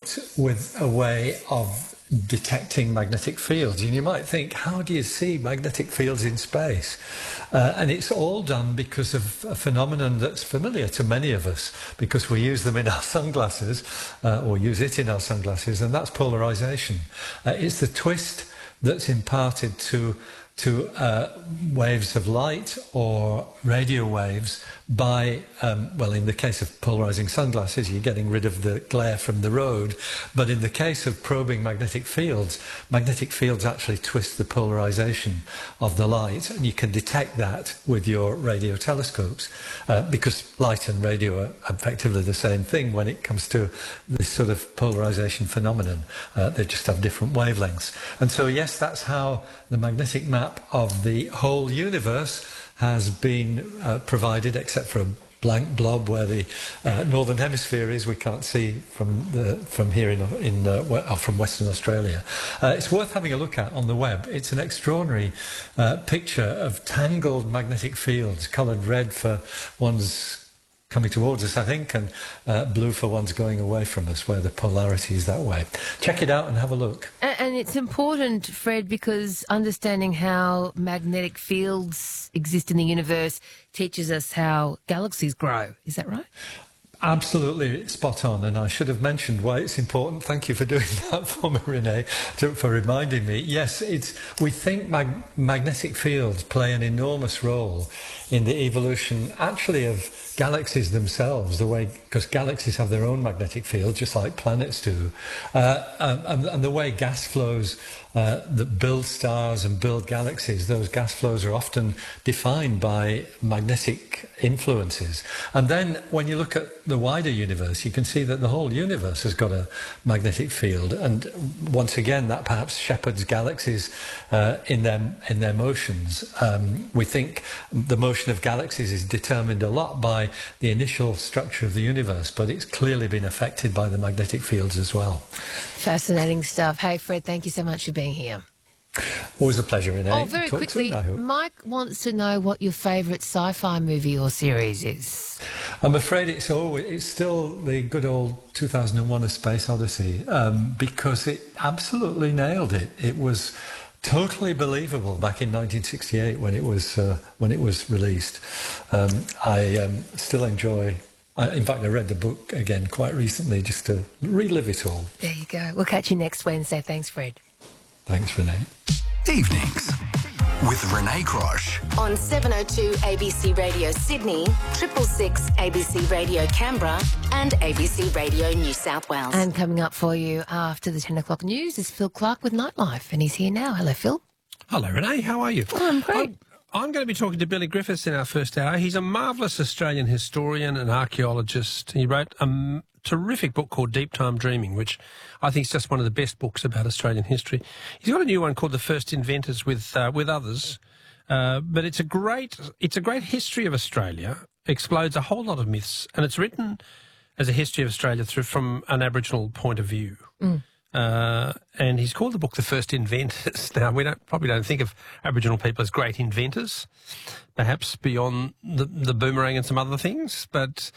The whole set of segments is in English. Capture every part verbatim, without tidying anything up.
up with a way of detecting magnetic fields. And you might think, how do you see magnetic fields in space? Uh, and it's all done because of a phenomenon that's familiar to many of us, because we use them in our sunglasses, uh, or use it in our sunglasses, and that's polarization. Uh, it's the twist that's imparted to to uh, waves of light or radio waves by, um, well, in the case of polarizing sunglasses, you're getting rid of the glare from the road. But in the case of probing magnetic fields, magnetic fields actually twist the polarization of the light, and you can detect that with your radio telescopes, uh, because light and radio are effectively the same thing when it comes to this sort of polarization phenomenon. Uh, they just have different wavelengths. And so, yes, that's how the magnetic map of the whole universe has been uh, provided, except for a blank blob where the uh, northern hemisphere is. We can't see from the from here in, in uh, from Western Australia. Uh, it's worth having a look at on the web. It's an extraordinary uh, picture of tangled magnetic fields, coloured red for one's coming towards us, I think, and uh, blue for ones going away from us, where the polarity is that way. Check it out and have a look. And, and it's important, Fred, because understanding how magnetic fields exist in the universe teaches us how galaxies grow. Is that right? Absolutely spot on, and I should have mentioned why it's important. Thank you for doing that for me, Renee, to, for reminding me. Yes, it's, we think mag magnetic fields play an enormous role in the evolution, actually, of galaxies themselves, the way, because galaxies have their own magnetic field, just like planets do, uh, and, and the way gas flows uh, that build stars and build galaxies, those gas flows are often defined by magnetic influences. And then when you look at the wider universe, you can see that the whole universe has got a magnetic field, and once again that perhaps shepherds galaxies uh, in their in their motions. Um, we think the motion of galaxies is determined a lot by the initial structure of the universe, but it's clearly been affected by the magnetic fields as well. Fascinating stuff. Hey, Fred, thank you so much for being here. Always a pleasure, Renee. Oh, very Talk quickly, soon, Mike wants to know what your favourite sci-fi movie or series is. I'm afraid it's always, it's still the good old two thousand one: A Space Odyssey, um, because it absolutely nailed it. It was totally believable back in nineteen sixty-eight when it was uh, when it was released. Um, I um, still enjoy. I, in fact, I read the book again quite recently just to relive it all. There you go. We'll catch you next Wednesday. Thanks, Fred. Thanks, Renee. Evenings with Renee Crosh on seven oh two A B C Radio Sydney, triple six A B C Radio Canberra, and A B C Radio New South Wales. And coming up for you after the ten o'clock news is Phil Clark with Nightlife, and he's here now. Hello, Phil. Hello, Renee. How are you? Oh, I'm great. I'm, I'm going to be talking to Billy Griffiths in our first hour. He's a marvellous Australian historian and archaeologist. He wrote a m- terrific book called Deep Time Dreaming, which I think is just one of the best books about Australian history. He's got a new one called The First Inventors with uh, with others, uh, but it's a great it's a great history of Australia. Explodes a whole lot of myths, and it's written as a history of Australia through from an Aboriginal point of view. Mm. Uh, and he's called the book The First Inventors. Now, we don't probably don't think of Aboriginal people as great inventors, perhaps beyond the, the boomerang and some other things, but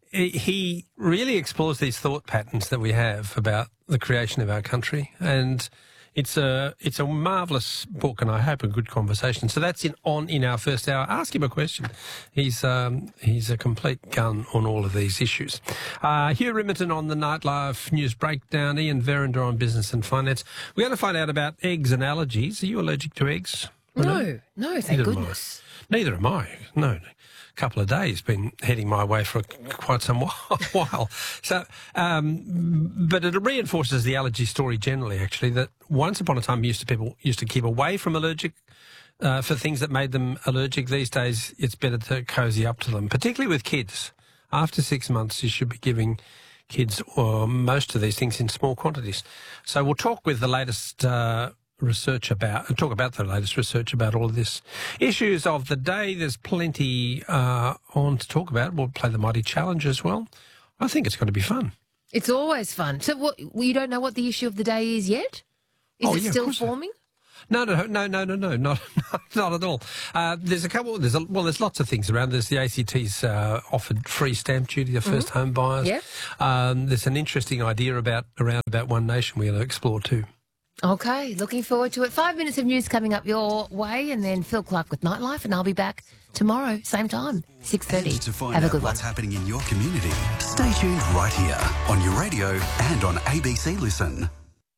he really explores these thought patterns that we have about the creation of our country, and it's a it's a marvellous book, and I hope a good conversation. So that's in on in our first hour. Ask him a question. He's um, he's a complete gun on all of these issues. Uh, Hugh Rimerton on the Nightlife News Breakdown. Ian Verinder on Business and Finance. We're going to find out about eggs and allergies. Are you allergic to eggs? No, no, thank Neither goodness. Am I. Neither am I. No. Couple of days been heading my way for quite some while. So, um, but it reinforces the allergy story generally, actually, that once upon a time used to people used to keep away from allergic uh, for things that made them allergic. These days, it's better to cozy up to them, particularly with kids. After six months, you should be giving kids or most of these things in small quantities. So we'll talk with the latest uh, research about, and talk about the latest research about all of this. Issues of the day, there's plenty uh, on to talk about. We'll play the Mighty Challenge as well. I think it's going to be fun. It's always fun. So what, you don't know what the issue of the day is yet? Is oh, it yeah, still forming? No, no, no, no, no, no, not not at all. Uh, there's a couple. There's a, well, there's lots of things around. There's the A C T's uh, offered free stamp duty to first mm-hmm. home buyers. Yeah. Um, there's an interesting idea about around about One Nation we're going to explore too. Okay, looking forward to it. Five minutes of news coming up your way, and then Phil Clark with Nightlife, and I'll be back tomorrow, same time, six thirty. To find Have a out good one. what's happening in your community, stay tuned right here on your radio and on A B C Listen.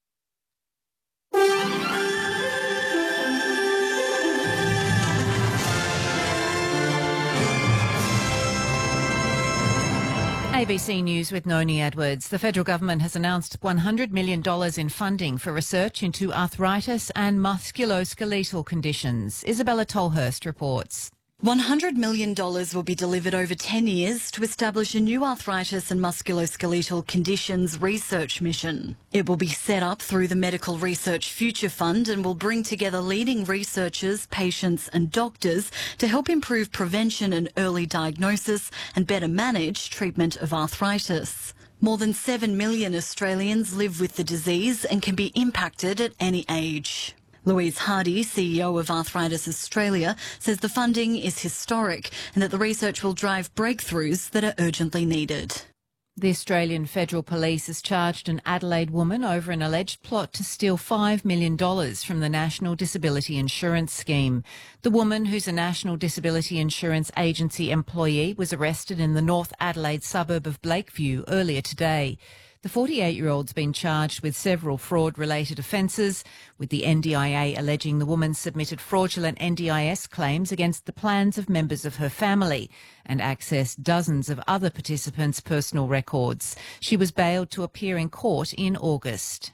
A B C News with Noni Edwards. The federal government has announced one hundred million dollars in funding for research into arthritis and musculoskeletal conditions. Isabella Tolhurst reports. one hundred million dollars will be delivered over ten years to establish a new arthritis and musculoskeletal conditions research mission. It will be set up through the Medical Research Future Fund and will bring together leading researchers, patients and doctors to help improve prevention and early diagnosis and better manage treatment of arthritis. More than seven million Australians live with the disease and can be impacted at any age. Louise Hardy, C E O of Arthritis Australia, says the funding is historic and that the research will drive breakthroughs that are urgently needed. The Australian Federal Police has charged an Adelaide woman over an alleged plot to steal five million dollars from the National Disability Insurance Scheme. The woman, who's a National Disability Insurance Agency employee, was arrested in the North Adelaide suburb of Blakeview earlier today. The forty-eight-year-old's been charged with several fraud-related offences, with the N D I A alleging the woman submitted fraudulent N D I S claims against the plans of members of her family and accessed dozens of other participants' personal records. She was bailed to appear in court in August.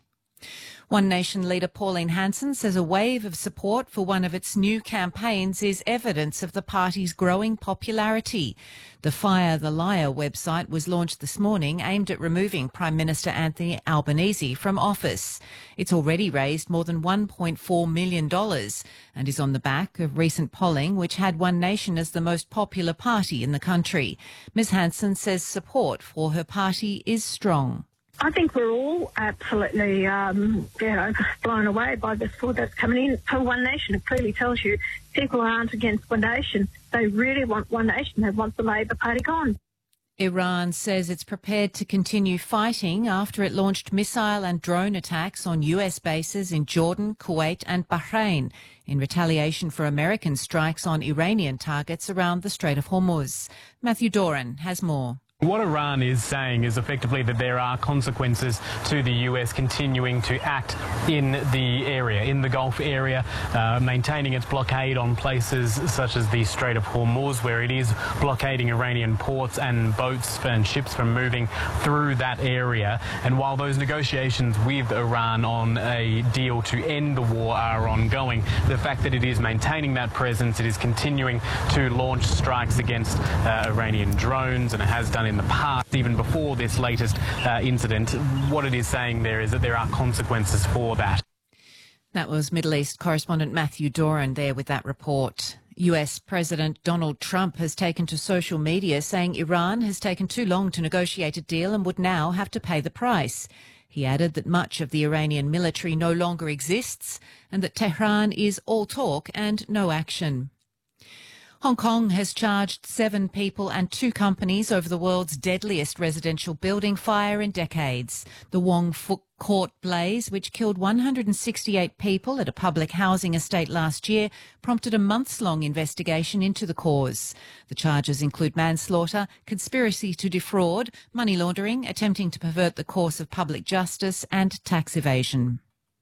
One Nation leader Pauline Hanson says a wave of support for one of its new campaigns is evidence of the party's growing popularity. The Fire the Liar website was launched this morning, aimed at removing Prime Minister Anthony Albanese from office. It's already raised more than one point four million dollars and is on the back of recent polling, which had One Nation as the most popular party in the country. Ms Hanson says support for her party is strong. I think we're all absolutely, um, you know, blown away by the support that's coming in for One Nation. It clearly tells you people aren't against One Nation. They really want One Nation. They want the Labor Party gone. Iran says it's prepared to continue fighting after it launched missile and drone attacks on U S bases in Jordan, Kuwait and Bahrain in retaliation for American strikes on Iranian targets around the Strait of Hormuz. Matthew Doran has more. What Iran is saying is effectively that there are consequences to the U S continuing to act in the area, in the Gulf area, uh, maintaining its blockade on places such as the Strait of Hormuz, where it is blockading Iranian ports and boats and ships from moving through that area. And while those negotiations with Iran on a deal to end the war are ongoing, the fact that it is maintaining that presence, it is continuing to launch strikes against uh, Iranian drones, and it has done in the past, even before this latest uh, incident. What it is saying there is that there are consequences for that. That was Middle East correspondent Matthew Doran there with that report. U S President Donald Trump has taken to social media saying Iran has taken too long to negotiate a deal and would now have to pay the price. He added that much of the Iranian military no longer exists and that Tehran is all talk and no action. Hong Kong has charged seven people and two companies over the world's deadliest residential building fire in decades. The Wong Fuk Court blaze, which killed one hundred sixty-eight people at a public housing estate last year, prompted a months-long investigation into the cause. The charges include manslaughter, conspiracy to defraud, money laundering, attempting to pervert the course of public justice, and tax evasion.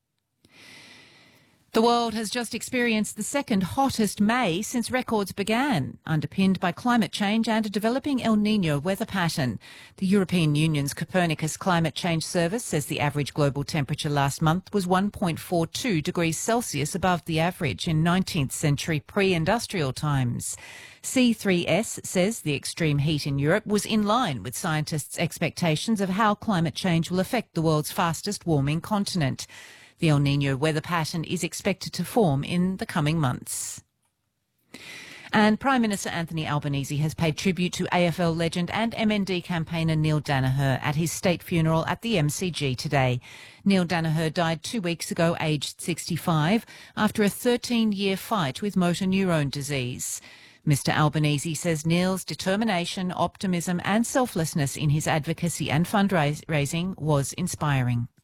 The world has just experienced the second hottest May since records began, underpinned by climate change and a developing El Niño weather pattern. The European Union's Copernicus Climate Change Service says the average global temperature last month was one point four two degrees Celsius above the average in nineteenth century pre-industrial times. C three S says the extreme heat in Europe was in line with scientists' expectations of how climate change will affect the world's fastest warming continent. The El Niño weather pattern is expected to form in the coming months. And Prime Minister Anthony Albanese has paid tribute to A F L legend and M N D campaigner Neil Daniher at his state funeral at the M C G today. Neil Daniher died two weeks ago, aged sixty-five, after a thirteen-year fight with motor neurone disease. Mister Albanese says Neil's determination, optimism and selflessness in his advocacy and fundraising was inspiring.